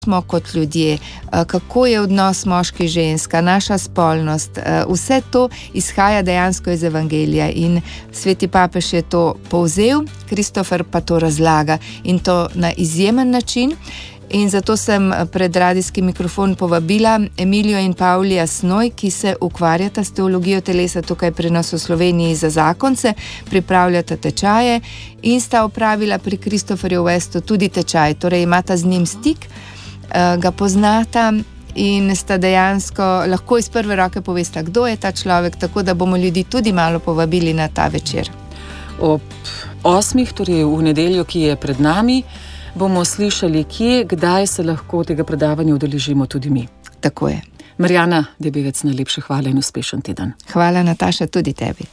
smo kot ljudje, kako je odnos moški ženska, naša spolnost, vse to izhaja dejansko iz evangelija in sveti papež je to povzel, Kristofer pa to razlaga in to na izjemen način. In zato sem pred radijski mikrofon povabila Emilijo in Pavlija Snoj, ki se ukvarjata s teologijo telesa tukaj pri nas v Sloveniji za zakonce, pripravljata tečaje in sta opravila pri Kristoferju Westu tudi tečaj, torej imata z njim stik, ga poznata in sta dejansko lahko iz prve roke povesta, kdo je ta človek, tako da bomo ljudi tudi malo povabili na ta večer. Ob 8, torej v nedeljo, ki je pred nami, bomo slišali, kje, kdaj se lahko tega predavanja udeležimo tudi mi. Tako je. Marjana Debevec, najlepše hvala in uspešen teden. Hvala, Nataša, tudi tebi.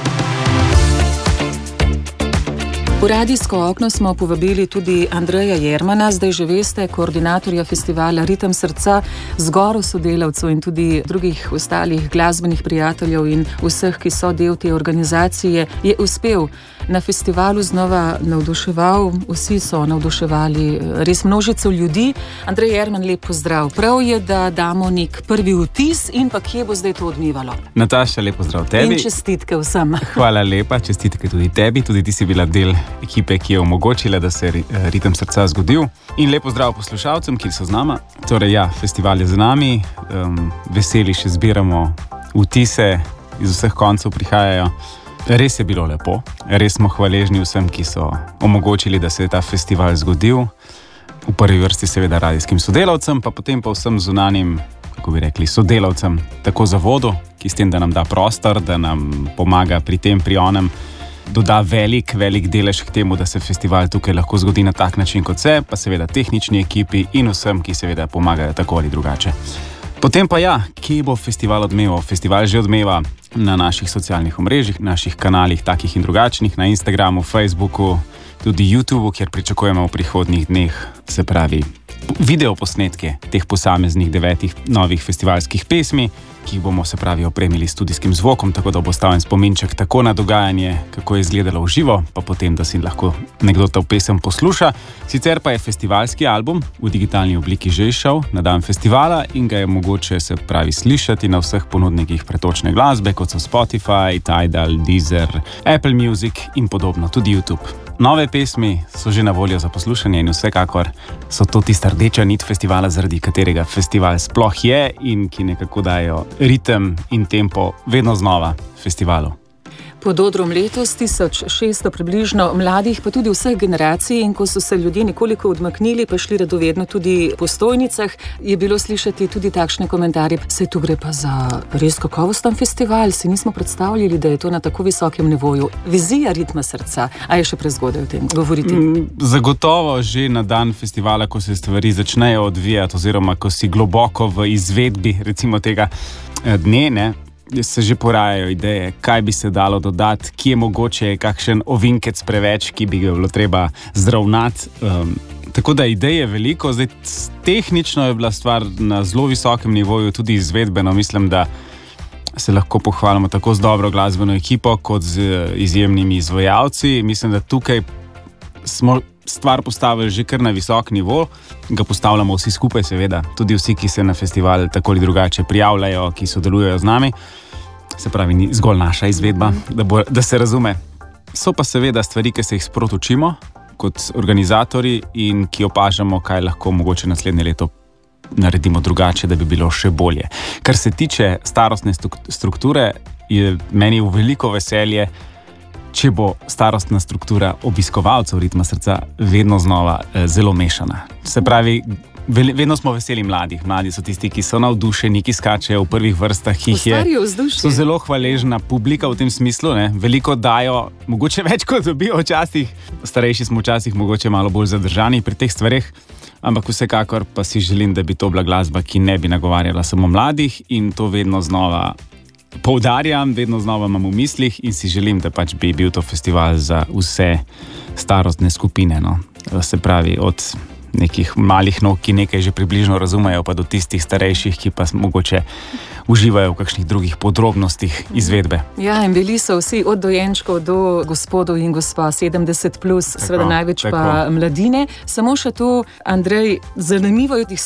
V radijsko okno smo povabili tudi Andreja Jermana, zdaj že veste, koordinatorja festivala Ritem srca, zgoro sodelavcev in tudi drugih ostalih glasbenih prijateljev in vseh, ki so del te organizacije, je uspel na festivalu znova navduševal, vsi so navduševali res množico ljudi. Andrej Jerman, lep pozdrav. Prav je, da damo nek prvi vtis in pa kje bo zdaj to odmevalo. Nataša, lep pozdrav tebi. In čestitke vsem. Hvala lepa, čestitke tudi tebi, tudi ti si bila del ekipe, ki je omogočila, da se Ritem srca zgodil. In lep pozdrav poslušalcem, ki so z nama. Torej ja, festival je z nami, veseli še zbiramo vtise, iz vseh koncev prihajajo. Res je bilo lepo, res smo hvaležni vsem, ki so omogočili, da se je ta festival zgodil. V prvi vrsti seveda radijskim sodelavcem, pa potem pa vsem zunanjim, kako bi rekli, sodelavcem, tako zavodu, ki s tem, da nam da prostor, da nam pomaga pri tem, pri onem, doda velik delež k temu, da se festival tukaj lahko zgodi na tak način kot se, pa seveda tehnični ekipi in vsem, ki seveda pomagajo tako ali drugače. Potem pa ja, kje bo festival odmeval? Festival že odmeva na naših socialnih omrežjih, naših kanalih, takih in drugačnih, na Instagramu, Facebooku, tudi YouTubeu, kjer pričakujemo v prihodnjih dneh, se pravi, videoposnetke teh posameznih 9 novih festivalskih pesmi, ki jih bomo, se pravi, opremili s studijskim zvokom, tako da bo ostal en spominček tako na dogajanje, kako je izgledalo v živo, pa potem, da si lahko nekdo ta pesem posluša. Sicer pa je festivalski album v digitalni obliki že izšel na dan festivala in ga je mogoče, se pravi, slišati na vseh ponudnikih pretočne glasbe, kot so Spotify, Tidal, Deezer, Apple Music in podobno, tudi YouTube. Nove pesmi so že na voljo za poslušanje in vsekakor so to tista rdeča nit festivala, zaradi katerega festival sploh je in ki nekako dajo ritem in tempo vedno znova festivalu. Pod odrom letos 1600 približno mladih, pa tudi vseh generacij, in ko so se ljudje nekoliko odmaknili, pa šli radovedno tudi po stojnicah, je bilo slišati tudi takšne komentarje. Saj tu gre pa za res kakovosten festival, si nismo predstavljali, da je to na tako visokem nivoju. Vizija Ritma srca, a je še prezgodaj o tem govoriti? Zagotovo že na dan festivala, ko se stvari začnejo odvijati, oziroma ko si globoko v izvedbi, recimo tega dne, ne, se že porajajo ideje, kaj bi se dalo dodati, kje mogoče je kakšen ovinkec preveč, ki bi ga bilo treba zravnati. Tako da ideje veliko. Zdaj, tehnično je bila stvar na zelo visokem nivoju, tudi izvedbeno. Mislim, da se lahko pohvalimo tako z dobro glasbeno ekipo, kot z izjemnimi izvajalci. Mislim, da tukaj smo stvar postavili že kar na visok nivo, ga postavljamo vsi skupaj, seveda, tudi vsi, ki se na festival tako ali drugače prijavljajo, ki sodelujejo z nami. Se pravi, ni zgolj naša izvedba, da se razume. So pa seveda stvari, ki se jih sproti učimo kot organizatorji in ki opažamo, kaj lahko mogoče naslednje leto naredimo drugače, da bi bilo še bolje. Kar se tiče starostne strukture, je meni v veliko veselje, če bo starostna struktura obiskovalcev Ritma srca vedno znova zelo mešana. Se pravi, vedno smo veseli mladih. Mladi so tisti, ki so navdušeni, ki skačejo v prvih vrstah, ki jih je. So zelo hvaležna publika v tem smislu, ne? Veliko dajo, mogoče več kot dobijo včasih. Starejši smo včasih mogoče malo bolj zadržani pri teh stvareh, ampak vsekakor pa si želim, da bi to bila glasba, ki ne bi nagovarjala samo mladih, in to vedno znova poudarjam, vedno znova imam v mislih in si želim, da pač bi bil to festival za vse starostne skupine, no. Se pravi, od nekih malih nog, ki nekaj že približno razumejo, pa do tistih starejših, ki pa mogoče uživajo v kakšnih drugih podrobnostih izvedbe. Ja, in bili so vsi od dojenčkov do gospodov in gospa 70+, seveda največ tako. Pa mladine. Samo še tu, Andrej, zanimivo je tih